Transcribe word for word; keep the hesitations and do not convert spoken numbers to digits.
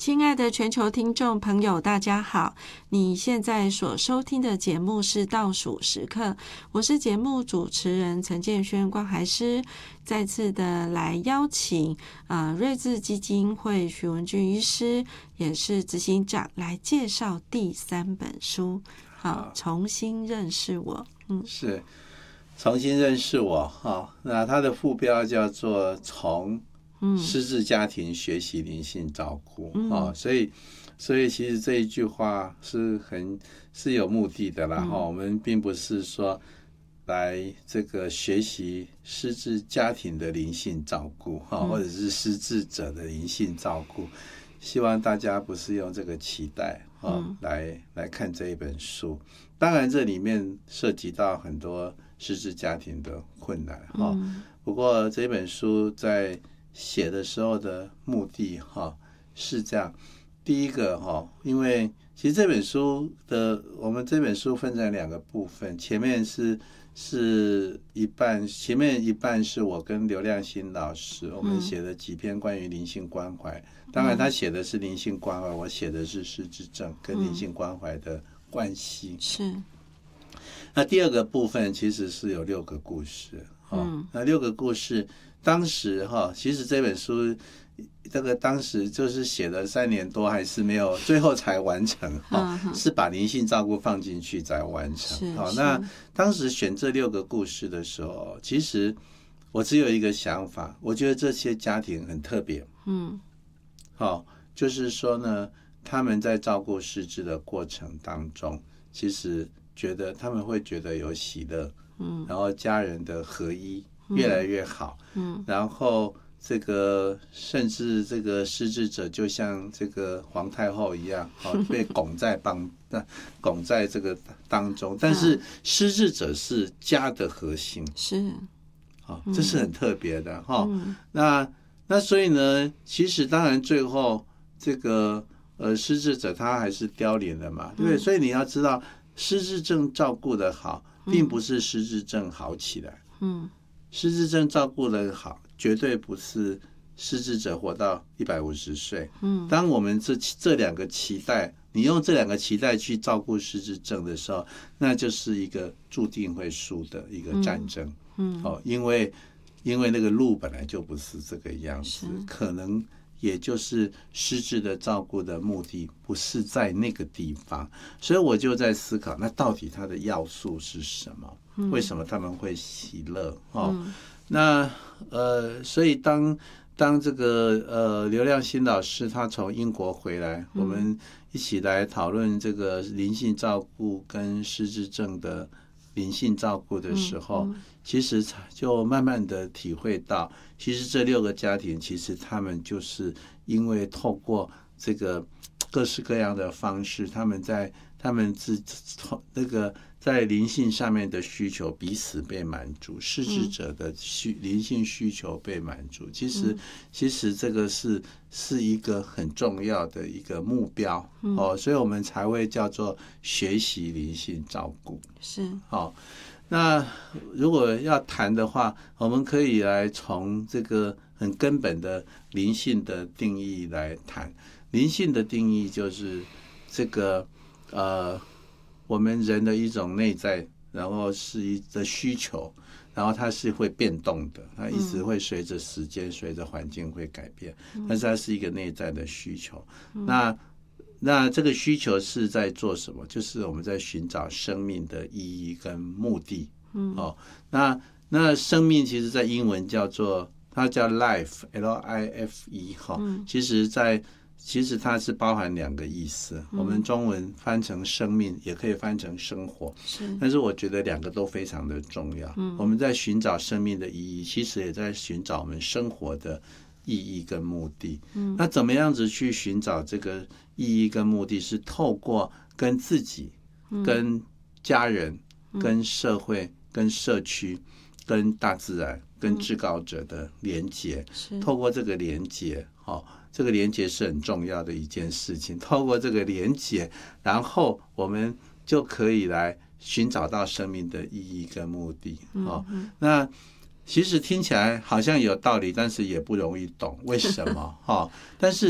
亲爱的全球听众朋友，大家好！你现在所收听的节目是倒数时刻，我是节目主持人陈建轩关怀师，再次的来邀请呃瑞智基金会徐文俊医师，也是执行长来介绍第三本书，好，重新认识我。 嗯，是重新认识我哈。那它的副标叫做从失智家庭学习灵性照顾、嗯哦、所以所以其实这一句话是很是有目的的啦、嗯、我们并不是说来这个学习失智家庭的灵性照顾、嗯、或者是失智者的灵性照顾，希望大家不是用这个期待、哦嗯、来来看这一本书。当然这里面涉及到很多失智家庭的困难、哦嗯、不过这本书在写的时候的目的哈是这样，第一个哈，因为其实这本书的我们这本书分成两个部分，前面是是一半，前面一半是我跟刘亮星老师我们写的几篇关于灵性关怀，当然他写的是灵性关怀，我写的是失智症跟灵性关怀的关系。 是。 那第二个部分其实是有六个故事，嗯，那六个故事。当时哈，其实这本书，这个当时就是写了三年多，还是没有，最后才完成哈、嗯，是把灵性照顾放进去才完成。好，那当时选这六个故事的时候，其实我只有一个想法，我觉得这些家庭很特别，嗯，好，就是说呢，他们在照顾失智的过程当中，其实觉得他们会觉得有喜乐，嗯，然后家人的合一越来越好，嗯，然后这个甚至这个失智者就像这个皇太后一样，哦，被拱在帮拱在这个当中，但是失智者是家的核心， 是， 哦，这是很特别的哈、嗯。那那所以呢，其实当然最后这个呃失智者他还是凋零了嘛，对不对？嗯、所以你要知道，失智症照顾得好，并不是失智症好起来，嗯。失智症照顾得好，绝对不是失智者活到一百五十岁。嗯，当我们这这两个期待，你用这两个期待去照顾失智症的时候，那就是一个注定会输的一个战争。嗯，嗯哦，因为因为那个路本来就不是这个样子，可能也就是失智的照顾的目的不是在那个地方，所以我就在思考，那到底它的要素是什么？为什么他们会喜乐？哦，嗯、那呃，所以当当这个呃刘亮星老师他从英国回来，嗯、我们一起来讨论这个灵性照顾跟失智症的灵性照顾的时候，嗯嗯、其实就慢慢的体会到，其实这六个家庭其实他们就是因为透过这个各式各样的方式，他们在他们自那个在灵性上面的需求彼此被满足，失智者的需灵性需求被满足，其实其实这个是是一个很重要的一个目标哦，所以我们才会叫做学习灵性照顾。 是好，那如果要谈的话，我们可以来从这个很根本的灵性的定义来谈。灵性的定义就是这个呃，我们人的一种内在，然后是一个需求，然后它是会变动的，它一直会随着时间、嗯、随着环境会改变，但是它是一个内在的需求。嗯、那那这个需求是在做什么？就是我们在寻找生命的意义跟目的。嗯，哦，那那生命其实在英文叫做它叫 life L I F E 哈、嗯，其实在其实它是包含两个意思，嗯、我们中文翻成生命，也可以翻成生活。是，但是我觉得两个都非常的重要。嗯、我们在寻找生命的意义，其实也在寻找我们生活的意义跟目的。嗯、那怎么样子去寻找这个意义跟目的？是透过跟自己、嗯、跟家人、嗯、跟社会、跟社区、跟大自然、跟至高者的连结。嗯、透过这个连结，哦。这个连结是很重要的一件事情，透过这个连结，然后我们就可以来寻找到生命的意义跟目的。嗯哦、那其实听起来好像有道理，但是也不容易懂为什么。哦、但是